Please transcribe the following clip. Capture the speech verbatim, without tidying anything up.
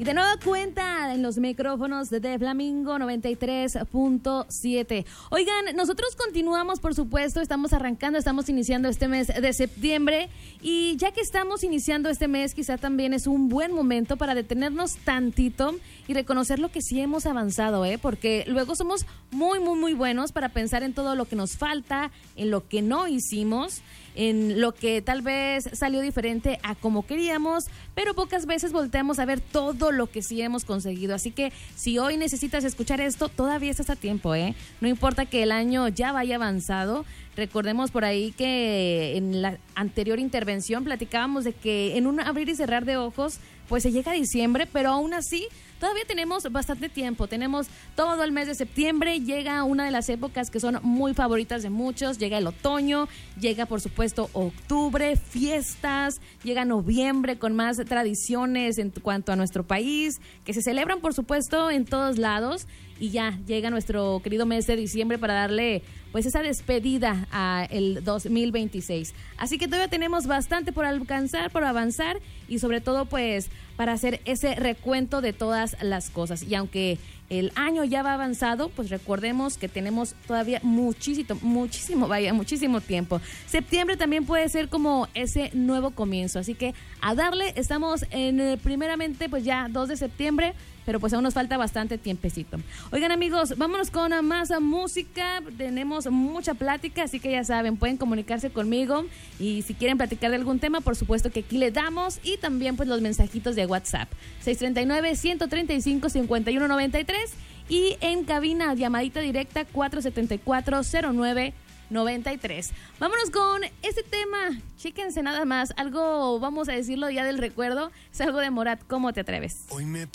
Y de nueva cuenta en los micrófonos de Flamingo noventa y tres punto siete. Oigan, nosotros continuamos, por supuesto, estamos arrancando, estamos iniciando este mes de septiembre. Y ya que estamos iniciando este mes, quizá también es un buen momento para detenernos tantito y reconocer lo que sí hemos avanzado, ¿eh? Porque luego somos muy, muy, muy buenos para pensar en todo lo que nos falta, en lo que no hicimos, en lo que tal vez salió diferente a como queríamos, pero pocas veces volteamos a ver todo lo que sí hemos conseguido. Así que si hoy necesitas escuchar esto, todavía estás a tiempo, ¿eh? No importa que el año ya vaya avanzado. Recordemos por ahí que en la anterior intervención platicábamos de que en un abrir y cerrar de ojos, pues se llega a diciembre, pero aún así todavía tenemos bastante tiempo. Tenemos todo el mes de septiembre, llega una de las épocas que son muy favoritas de muchos, llega el otoño, llega por supuesto octubre, fiestas, llega noviembre con más tradiciones en cuanto a nuestro país, que se celebran por supuesto en todos lados. Y ya llega nuestro querido mes de diciembre para darle pues esa despedida a el dos mil veintiséis. Así que todavía tenemos bastante por alcanzar, por avanzar y sobre todo pues para hacer ese recuento de todas las cosas. Y aunque el año ya va avanzado, pues recordemos que tenemos todavía muchísimo, muchísimo, vaya, muchísimo tiempo. Septiembre también puede ser como ese nuevo comienzo. Así que a darle, estamos en primeramente pues ya dos de septiembre, pero pues aún nos falta bastante tiempecito. Oigan amigos, vámonos con más música, tenemos mucha plática, así que ya saben, pueden comunicarse conmigo y si quieren platicar de algún tema, por supuesto que aquí le damos y también pues los mensajitos de WhatsApp, seis tres nueve, uno tres cinco, cinco uno nueve tres y en cabina llamadita directa cuatro siete cuatro, cero nueve noventa y tres. Vámonos con este tema, chéquense nada más, algo, vamos a decirlo ya del recuerdo, es algo de Morat, ¿cómo te atreves? Hoy me